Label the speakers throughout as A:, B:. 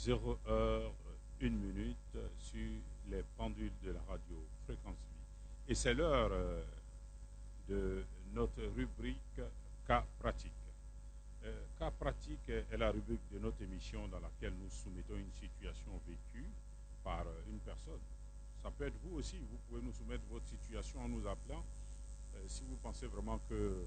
A: 0 heure, 1 minute sur les pendules de la radio Fréquence Vie. Et c'est l'heure de notre rubrique Cas pratique. Cas pratique est la rubrique de notre émission dans laquelle nous soumettons une situation vécue par une personne. Ça peut être vous aussi, vous pouvez nous soumettre votre situation en nous appelant si vous pensez vraiment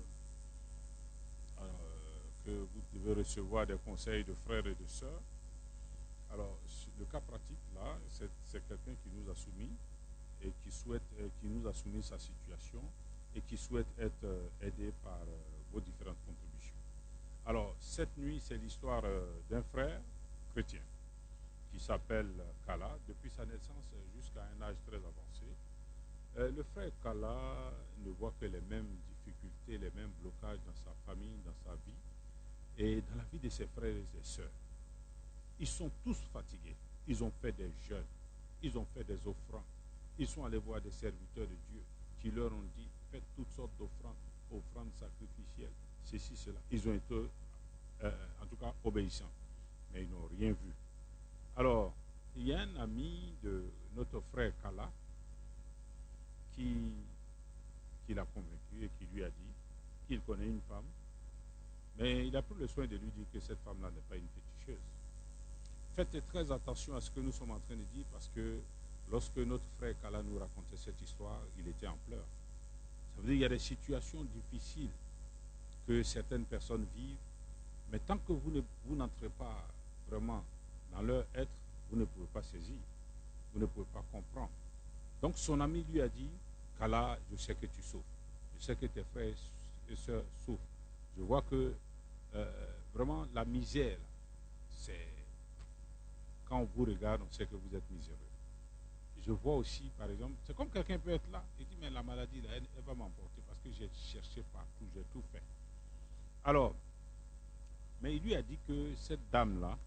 A: que vous devez recevoir des conseils de frères et de sœurs. Alors, le cas pratique, là, c'est quelqu'un qui nous a soumis et qui nous a soumis sa situation et qui souhaite être aidé par vos différentes contributions. Alors, cette nuit, c'est l'histoire d'un frère chrétien qui s'appelle Kala, depuis sa naissance jusqu'à un âge très avancé. Le frère Kala ne voit que les mêmes difficultés, les mêmes blocages dans sa famille, dans sa vie et dans la vie de ses frères et ses sœurs. Ils sont tous fatigués. Ils ont fait des jeûnes. Ils ont fait des offrandes. Ils sont allés voir des serviteurs de Dieu qui leur ont dit, faites toutes sortes offrandes sacrificielles, ceci, cela. Ils ont été, en tout cas, obéissants. Mais ils n'ont rien vu. Alors, il y a un ami de notre frère Kala qui l'a convaincu et qui lui a dit qu'il connaît une femme, mais il a pris le soin de lui dire que cette femme-là n'est pas une féticheuse. Faites très attention à ce que nous sommes en train de dire parce que lorsque notre frère Kala nous racontait cette histoire, il était en pleurs. Ça veut dire qu'il y a des situations difficiles que certaines personnes vivent, mais tant que vous n'entrez pas vraiment dans leur être, vous ne pouvez pas saisir, vous ne pouvez pas comprendre. Donc son ami lui a dit, Kala, je sais que tu souffres, je sais que tes frères et sœurs souffrent. Je vois que vraiment la misère, c'est... Quand on vous regarde, on sait que vous êtes miséreux. Je vois aussi, par exemple, c'est comme quelqu'un peut être là et dit, mais la maladie, là, elle va m'emporter parce que j'ai cherché partout, j'ai tout fait. Alors, mais il lui a dit que cette dame-là,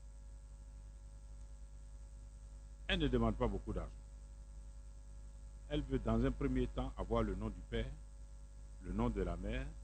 A: elle ne demande pas beaucoup d'argent. Elle veut, dans un premier temps, avoir le nom du père, le nom de la mère